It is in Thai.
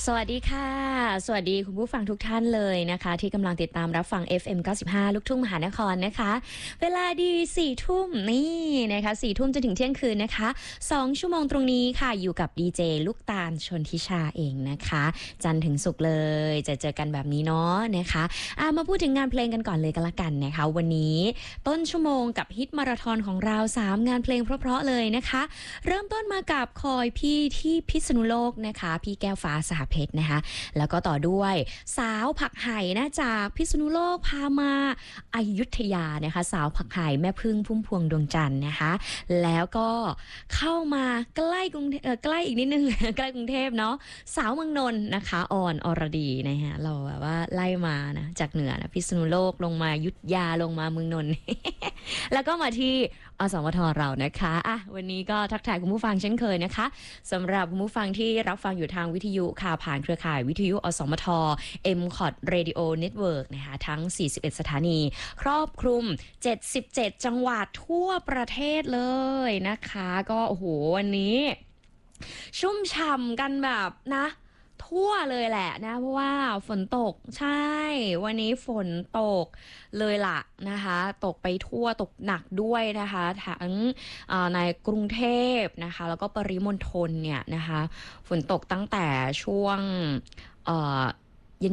สวัสดีค่ะสวัสดีคุณผู้ฟังทุกท่านเลยนะคะที่กำลังติดตามรับฟัง FM 95ลูกทุ่งมหานครนะคะเวลาดี4ทุ่มนี่นะคะ4ทุ่มจนถึงเที่ยงคืนนะคะ2ชั่วโมงตรงนี้ค่ะอยู่กับดีเจลูกตาลชนทิชาเองนะคะจันทร์ถึงศุกร์เลยจะเจอกันแบบนี้เนาะนะคะมาพูดถึงงานเพลงกันก่อนเลยก็แล้วกันนะคะวันนี้ต้นชั่วโมงกับฮิตมาราธอนของเรา3งานเพลงเพราะๆเลยนะคะเริ่มต้นมากับคอยพี่ที่พิษณุโลกนะคะพี่แก้วฟ้าสหเพชรนะคะแล้วก็ต่อด้วยสาวผักไห่นะจากพิษณุโลกพามาอยุธยานะคะสาวผักไห่แม่พึ่งพุ่มพวงดวงจันทร์นะคะแล้วก็เข้ามาใกล้กรุงใกล้อีกนิดนึง ใกล้กรุงเทพเนาะสาวเมืองนนท์นะคะออนอรดีนะฮะเราแบบว่าไล่มานะจากเหนือนะพิษณุโลกลงมาอยุธยาลงมาเมืองนนท์ แล้วก็มาที่อสมทเรานะคะวันนี้ก็ทักทายคุณผู้ฟังเช่นเคยนะคะสำหรับคุณผู้ฟังที่รับฟังอยู่ทางวิทยุค่ะผ่านเครือข่ายวิทยุอสมท MCOT Radio Network นะคะทั้ง41สถานีครอบคลุม77จังหวัดทั่วประเทศเลยนะคะก็โอ้โหวันนี้ชุ่มฉ่ำกันแบบนะทั่วเลยแหละนะเพราะว่าฝนตกใช่วันนี้ฝนตกเลยล่ะนะคะตกไปทั่วตกหนักด้วยนะคะทั้งในกรุงเทพนะคะแล้วก็ปริมณฑลเนี่ยนะคะฝนตกตั้งแต่ช่วง